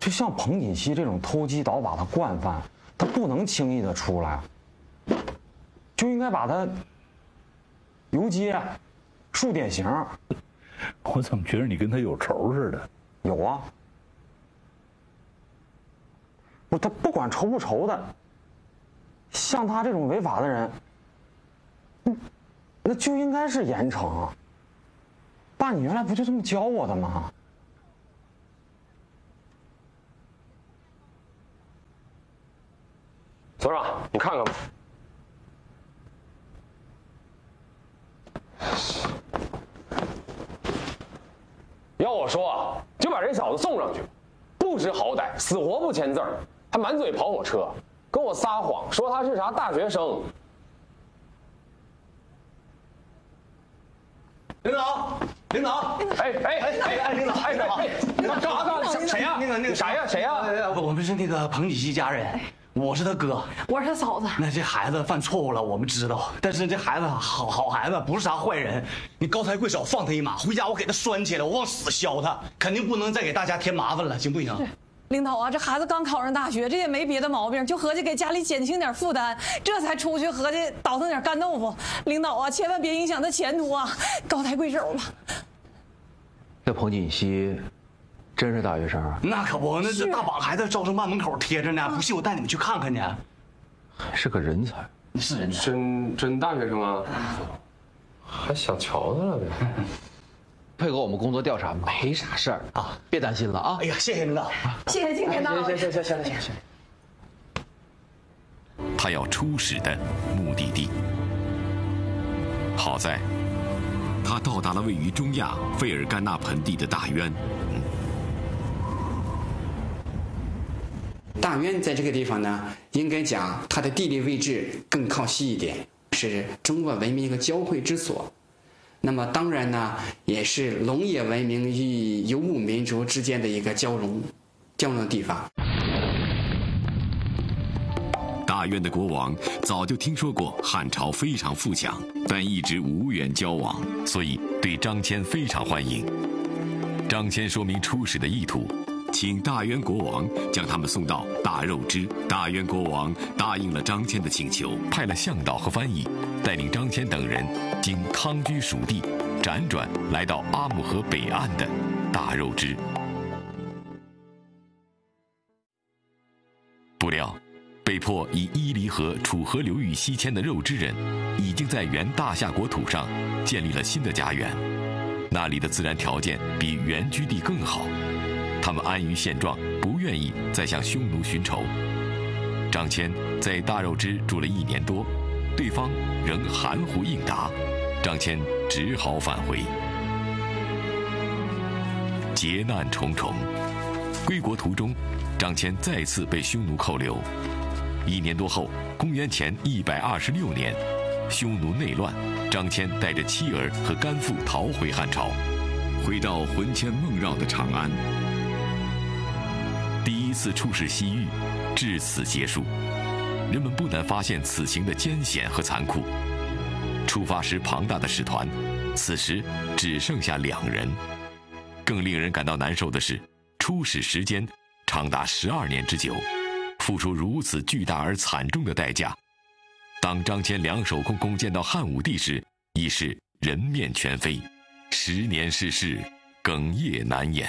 就像彭锦熙这种偷鸡倒把的惯犯，他不能轻易的出来，就应该把他游街、树典型。 我怎么觉得你跟他有仇似的？ 有啊，不，他不管仇不仇的，像他这种违法的人，那就应该是严惩啊。爸，你原来不就这么教我的吗？ 所长，你看看吧。要我说啊，就把这小子送上去，不知好歹，死活不签字儿，还满嘴跑火车，跟我撒谎说他是啥大学生。 领导，领导， 领导，领导，干嘛干？谁呀？那个谁呀？ 我们是那个彭锦熙家人，我是他哥， 我是他嫂子。 那这孩子犯错误了，我们知道，但是这孩子好孩子，不是啥坏人。你高抬贵手放他一马，回家我给他拴起来，我往死削他，肯定不能再给大家添麻烦了，行不行？ 领导啊，这孩子刚考上大学，这也没别的毛病，就合计给家里减轻点负担，这才出去合计倒腾点干豆腐。领导啊，千万别影响他前途啊，高抬贵手吧。 这彭锦熙真是大学生啊？ 那可不，那这大榜还在招生办门口贴着呢，不信我带你们去看看去。 是个人才， 是人才， 真大学生啊？还想瞧他了呗？ 配合我们工作调查没啥事儿啊，别担心了啊！ 哎呀，谢谢领导， 谢谢金领导。 行。 他要出使的目的地，好在，他到达了位于中亚费尔干纳盆地的大渊。 大渊在这个地方呢，应该讲它的地理位置更靠西一点，是中国文明一个交汇之所。那么当然呢，也是农业文明与游牧民族之间的一个交融的地方。 大渊的国王早就听说过汉朝非常富强，但一直无缘交往，所以对张骞非常欢迎。张骞说明出使的意图，请大渊国王将他们送到大肉之。大渊国王答应了张骞的请求，派了向导和翻译，带领张骞等人经康居蜀地，辗转来到阿姆河北岸的大肉之。不料，被迫以伊犁河楚河流域西迁的肉之人，已经在原大夏国土上建立了新的家园，那里的自然条件比原居地更好。他们安于现状，不愿意再向匈奴寻仇。张骞在大肉之住了1年多，对方仍含糊应答，张骞只好返回。劫难重重，归国途中，张骞再次被匈奴扣留。1年多后，公元前126年，匈奴内乱，张骞带着妻儿和干父逃回汉朝，回到魂牵梦绕的长安。第一次出使西域至此结束，人们不难发现此行的艰险和残酷。出发时庞大的使团，此时只剩下2人。更令人感到难受的是，出使时间长达12年之久，付出如此巨大而惨重的代价。当张骞两手空空见到汉武帝时，已是人面全非，10年世事，哽咽难言。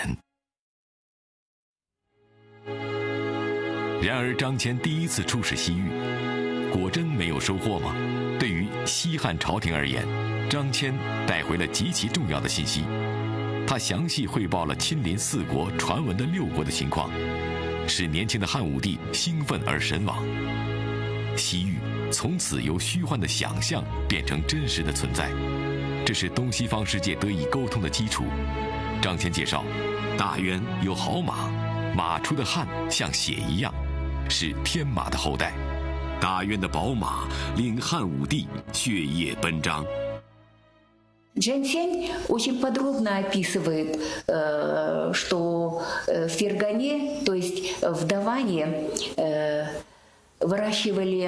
然而，张骞第一次出使西域，果真没有收获吗？对于西汉朝廷而言，张骞带回了极其重要的信息。他详细汇报了亲临4国传闻的6国的情况，使年轻的汉武帝兴奋而神往。西域从此由虚幻的想象变成真实的存在，这是东西方世界得以沟通的基础。张骞介绍，大渊有好马，马出的汗像血一样，是天马的后代。大渊的宝马令汉武帝血液奔张。 Джан Цянь очень подробно описывает, что в Фергане, то есть в Даване, выращивали